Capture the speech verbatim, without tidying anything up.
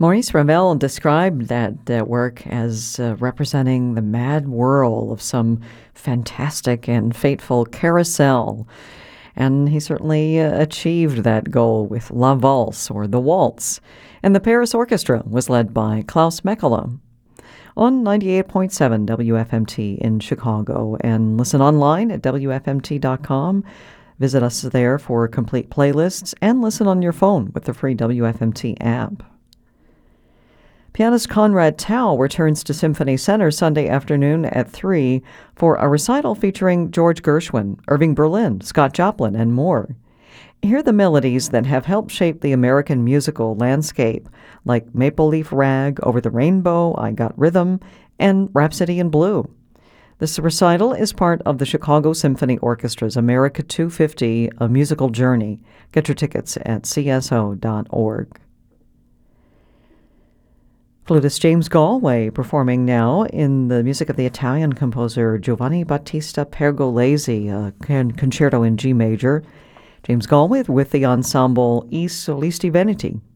Maurice Ravel described that uh, work as uh, representing the mad whirl of some fantastic and fateful carousel. And he certainly uh, achieved that goal with La Valse, or The Waltz. And the Paris Orchestra was led by Klaus Mekela. On ninety-eight point seven W F M T in Chicago, and listen online at W F M T dot com. Visit us there for complete playlists, and listen on your phone with the free W F M T app. Pianist Conrad Tao returns to Symphony Center Sunday afternoon at three for a recital featuring George Gershwin, Irving Berlin, Scott Joplin, and more. Hear the melodies that have helped shape the American musical landscape, like Maple Leaf Rag, Over the Rainbow, I Got Rhythm, and Rhapsody in Blue. This recital is part of the Chicago Symphony Orchestra's America two fifty, A Musical Journey. Get your tickets at C S O dot org. Flutist James Galway performing now in the music of the Italian composer Giovanni Battista Pergolesi, a concerto in G major. James Galway with the ensemble I Solisti Veneti.